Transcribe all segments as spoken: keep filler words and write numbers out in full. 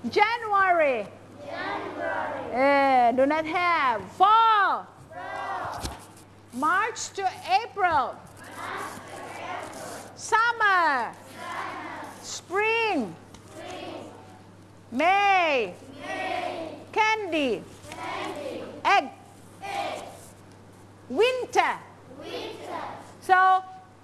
January. January. Uh, do not have. Fall. Fall. March to April. March to April. Summer. Summer. Spring. Spring. May. May. Candy. Candy. Egg. Egg. Winter. Winter. So,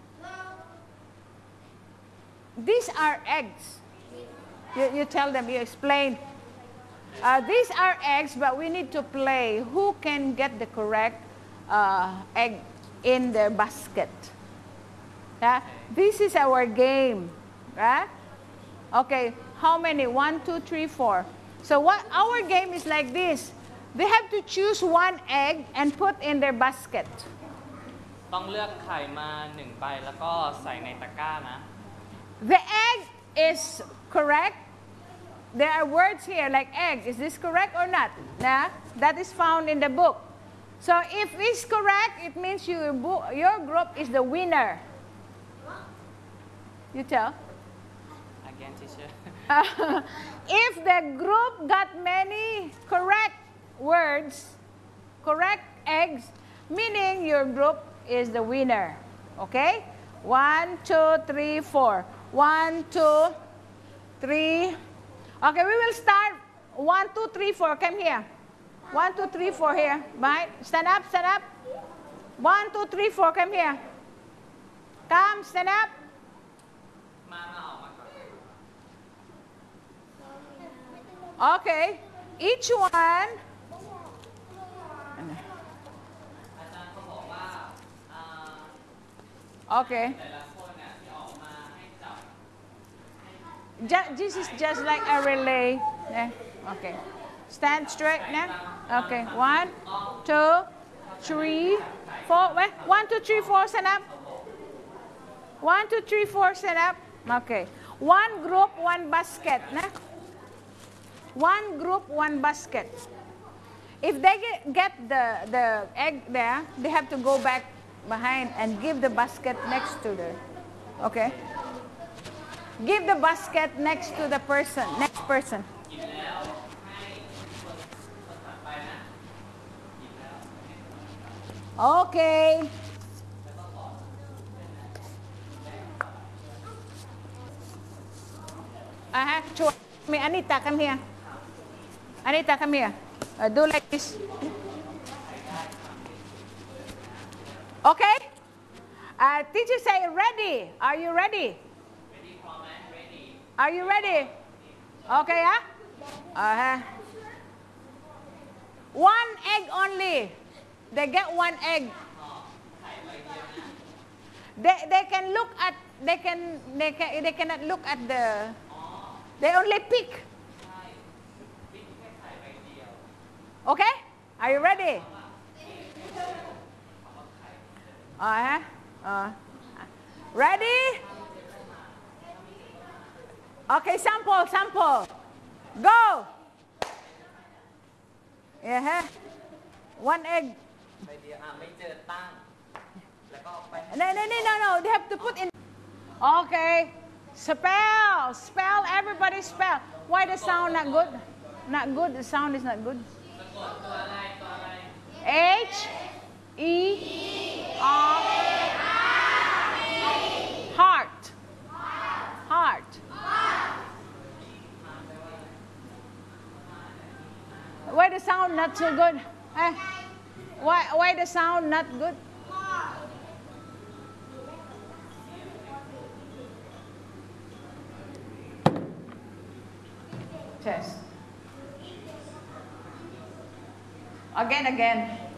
these are eggs. You, you tell them, you explain. Uh, these are eggs, but we need to play. Who can get the correct uh, egg in their basket? Yeah? This is our game. Right? Okay, how many? One, two, three, four. So what our game is like this. They have to choose one egg and put in their basket. ต้องเลือกไข่มาหนึ่งใบแล้วก็ใส่ในตะกร้านะ The egg is correct. There are words here like egg. Is this correct or not? Nah, that is found in the book. So if it's correct, it means you, your group is the winner. You tell. Again, teacher. If the group got many correct words, correct eggs, meaning your group is the winner. Okay? One, two, three, four. One, two, three. Okay, we will start. One, two, three, four. Come here. One, two, three, four here. Right? Stand up, stand up. One, two, three, four. Come here. Come, stand up. Okay. Each one. Okay. Just, this is just like a relay. Yeah. Okay. Stand straight now. Okay. One, two, three, four. Wait. One, two, three, four. Stand up. One, two, three, four. Stand up. Okay. One group, one basket. Nah. One group, one basket. If they get, get the, the egg there, they have to go back behind and give the basket next to the, okay? Give the basket next to the person, next person. Okay. I have to, me, Anita, come here. Anita, come here. Uh, do like this. Okay? Uh, teacher say ready. Are you ready? Ready, comment, ready. Are you ready? Okay, huh? Uh-huh. One egg only. They get one egg. They, they can look at, they can, they can, they cannot look at the, they only pick. Okay? Are you ready? Uh-huh. Uh, ready? Okay, sample, sample. Go. Yeah. One egg. No, no, no, no, no. They have to put in. Okay. Spell. Spell. Everybody spell. Why the sound not good? Not good. The sound is not good. H E R Heart. Heart. Why the sound not so good? Eh? Why why the sound not good? Test. Again, again.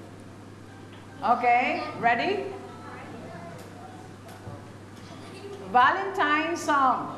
Okay, ready? Valentine song.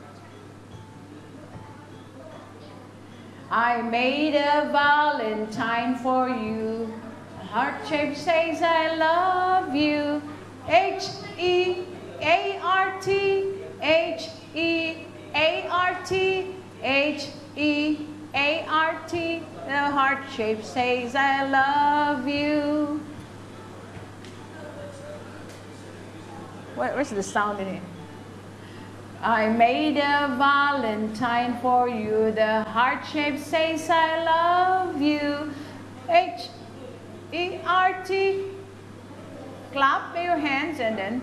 I made a valentine for you. Heart shape says I love you. H E A R T, H E A R T, H E A R T. The heart shape says I love you. Where, where's the sound in it? I made a valentine for you. The heart shape says I love you. H E R T. Clap your hands and then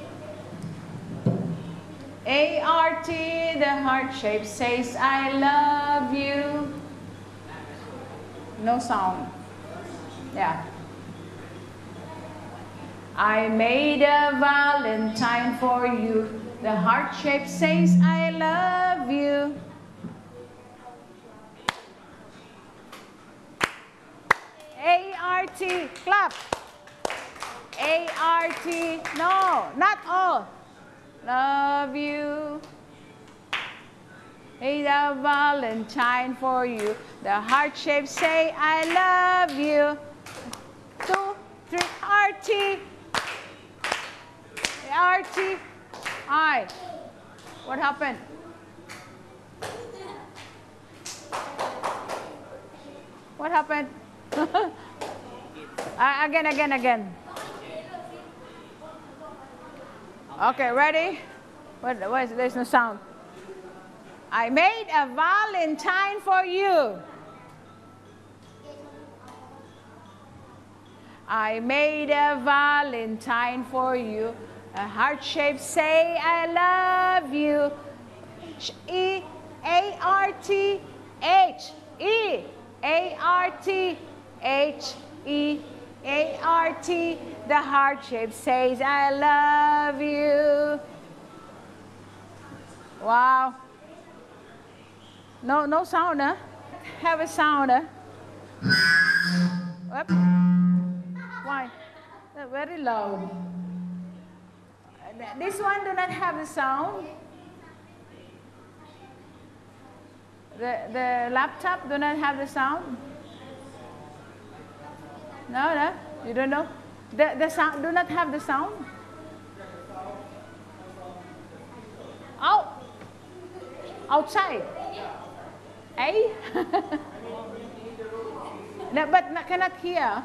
A R T. The heart shape says I love you. No sound. Yeah. I made a valentine for you. The heart shape says I love you. A R T, clap. A R T, no, not all. Love you. Made a valentine for you. The heart shape say I love you. Two, three, R T. R T. I. What happened? What happened? uh, again, again, again. Okay, ready? What, what is, there's no sound. I made a valentine for you. I made a valentine for you. A heart shape say I love you. E A R T H E A R T H E A R T. The heart shape says I love you. Wow. No, no sound, huh? Have a sound, huh? Whoop. Why? They're very loud. This one do not have the sound. The, the laptop do not have the sound. No, no, you don't know. The, the sound do not have the sound. Out. Outside. Eh? No, but I cannot hear.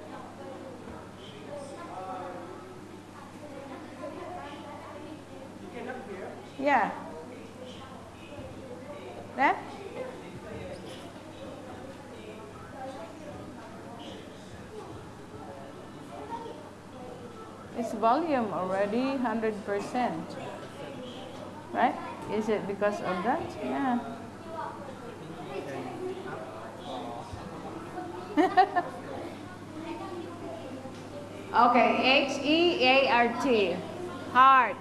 Yeah. There? It's volume already one hundred percent. Right? Is it because of that? Yeah. Okay, H E A R T. Heart.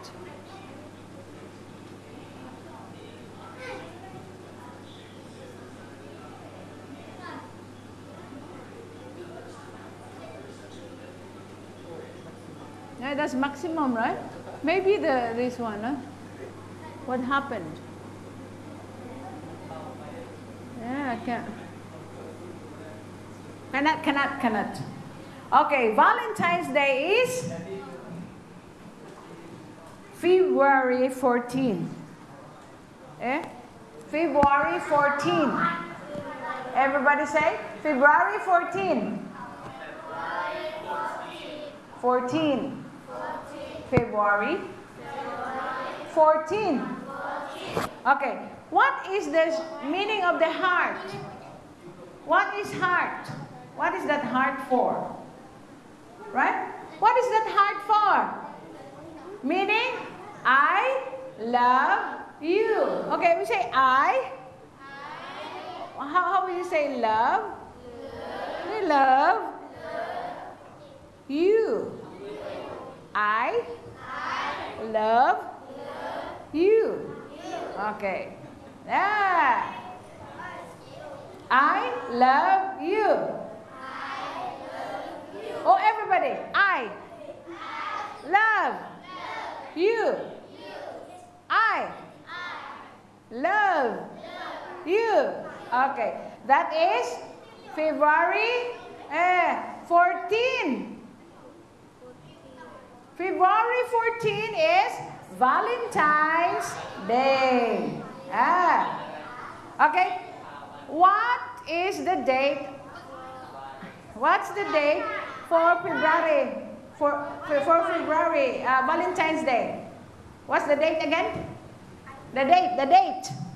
Yeah, that's maximum, right? Maybe the this one, huh? What happened? Yeah, I can't. Cannot, cannot, cannot. Okay, Valentine's Day is February fourteenth. Eh? February fourteenth. Everybody say February fourteenth. fourteen. February fourteen. Okay, what is the meaning of the heart? What is heart? What is that heart for? Right? What is that heart for? Meaning, I love you. Okay, we say I. How, how will you say love? We love you. I love you. Okay. Yeah. I love you. Oh, everybody. I love you. I love you. Okay. That is February uh, fourteenth. February fourteenth is Valentine's Day. Ah. Okay. What is the date? What's the date for February? For, for February, uh, Valentine's Day. What's the date again? The date, the date.